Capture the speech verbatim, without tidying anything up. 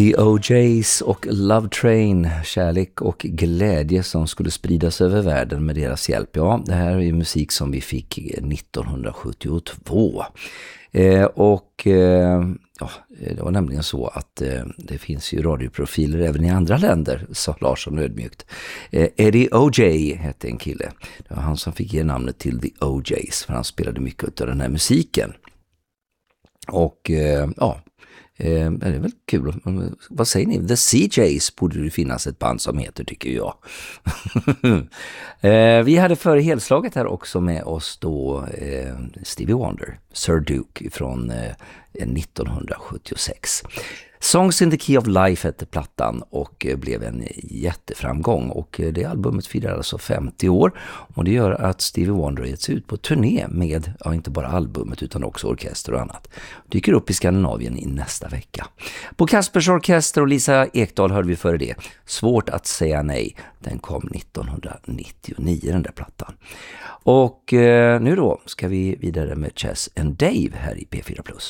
The O J's och Love Train, kärlek och glädje som skulle spridas över världen med deras hjälp. Ja, det här är musik som vi fick nittonhundrasjuttiotvå. Eh, och eh, ja, det var nämligen så att eh, det finns ju radioprofiler även i andra länder, sa Larsson ödmjukt. Eh, Eddie O J hette en kille. Det var han som fick ge namnet till The O J's, för han spelade mycket av den här musiken. Och eh, ja, Eh, det är väl kul. Vad säger ni? The C J's borde det finnas ett band som heter, tycker jag. eh, vi hade före helslaget här också med oss då eh, Stevie Wonder, Sir Duke från eh, nittonhundrasjuttiosex. Songs in the Key of Life hette plattan och blev en jätteframgång, och det albumet firar alltså femtio år, och det gör att Stevie Wonder gett sig ut på turné med, ja, inte bara albumet utan också orkester och annat. Dyker upp i Skandinavien i nästa vecka. På Kaspers Orkester och Lisa Ekdahl hörde vi före det Svårt att säga nej. Den kom nittonhundranittionio, den där plattan. Och eh, nu då ska vi vidare med Chess and Dave här i P fyra Plus.